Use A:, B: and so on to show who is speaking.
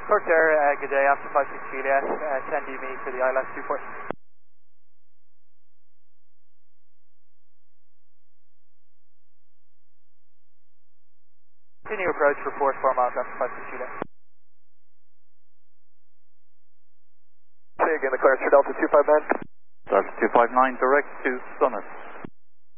A: Corsair, good day, after 56 Juliet, send you me for the ILS 24. Continue approach, report 4 miles after 56 Juliet.
B: Say again, the Clarence for Delta 259.
C: Delta 259, direct to Summit.